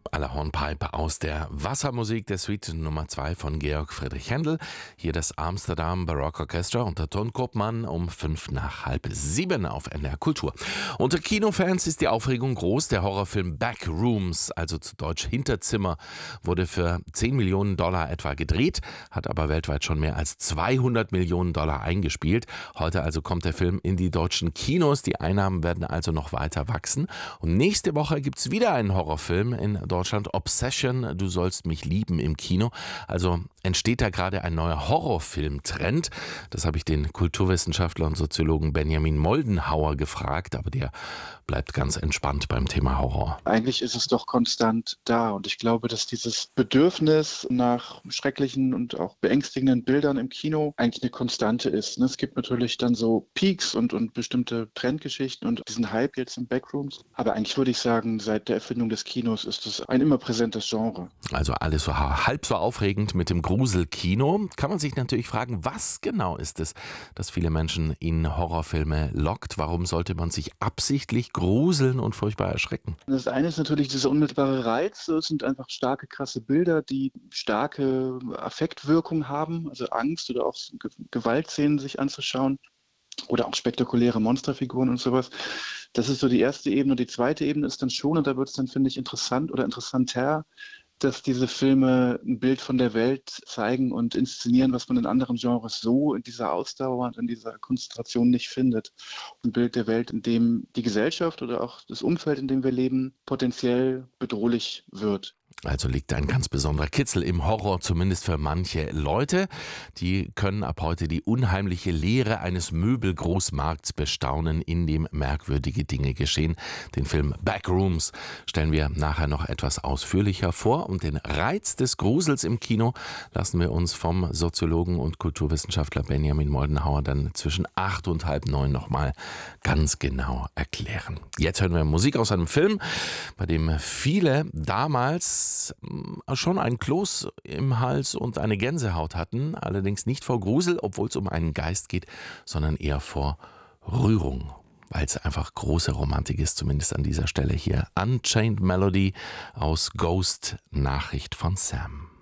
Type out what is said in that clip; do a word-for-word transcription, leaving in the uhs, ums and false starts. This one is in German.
À la Hornpipe aus der Wassermusik der Suite Nummer zwei von Georg Friedrich Händel. Hier das Amsterdam Baroque Orchestra unter Ton Koopmann um fünf nach halb sieben auf N D R Kultur. Unter Kinofans ist die Aufregung groß. Der Horrorfilm Backrooms, also zu Deutsch Hinterzimmer, wurde für zehn Millionen Dollar etwa gedreht, hat aber weltweit schon mehr als zweihundert Millionen Dollar eingespielt. Heute also kommt der Film in die deutschen Kinos. Die Einnahmen werden also noch weiter wachsen. Und nächste Woche gibt es wieder einen Horrorfilm in Deutschland. Deutschland, Obsession, du sollst mich lieben im Kino. Also entsteht da gerade ein neuer Horrorfilm-Trend. Das habe ich den Kulturwissenschaftler und Soziologen Benjamin Moldenhauer gefragt, aber der bleibt ganz entspannt beim Thema Horror. Eigentlich ist es doch konstant da und ich glaube, dass dieses Bedürfnis nach schrecklichen und auch beängstigenden Bildern im Kino eigentlich eine Konstante ist. Es gibt natürlich dann so Peaks und, und bestimmte Trendgeschichten und diesen Hype jetzt in Backrooms. Aber eigentlich würde ich sagen, seit der Erfindung des Kinos ist es ein immer präsentes Genre. Also alles so halb so aufregend mit dem Gruselkino. Kann man sich natürlich fragen, was genau ist es, das viele Menschen in Horrorfilme lockt? Warum sollte man sich absichtlich gruseln und furchtbar erschrecken? Das eine ist natürlich dieser unmittelbare Reiz. Es sind einfach starke, krasse Bilder, die starke Affektwirkung haben, also Angst oder auch Gewaltszenen sich anzuschauen. Oder auch spektakuläre Monsterfiguren und sowas. Das ist so die erste Ebene. Und die zweite Ebene ist dann schon, und da wird es dann, finde ich, interessant oder interessanter, dass diese Filme ein Bild von der Welt zeigen und inszenieren, was man in anderen Genres so in dieser Ausdauer und in dieser Konzentration nicht findet. Ein Bild der Welt, in dem die Gesellschaft oder auch das Umfeld, in dem wir leben, potenziell bedrohlich wird. Also liegt ein ganz besonderer Kitzel im Horror, zumindest für manche Leute. Die können ab heute die unheimliche Leere eines Möbelgroßmarkts bestaunen, in dem merkwürdige Dinge geschehen. Den Film Backrooms stellen wir nachher noch etwas ausführlicher vor. Und den Reiz des Grusels im Kino lassen wir uns vom Soziologen und Kulturwissenschaftler Benjamin Moldenhauer dann zwischen acht und halb neun nochmal ganz genau erklären. Jetzt hören wir Musik aus einem Film, bei dem viele damals schon ein Kloß im Hals und eine Gänsehaut hatten, allerdings nicht vor Grusel, obwohl es um einen Geist geht, sondern eher vor Rührung, weil es einfach große Romantik ist, zumindest an dieser Stelle hier. Unchained Melody aus Ghost, Nachricht von Sam.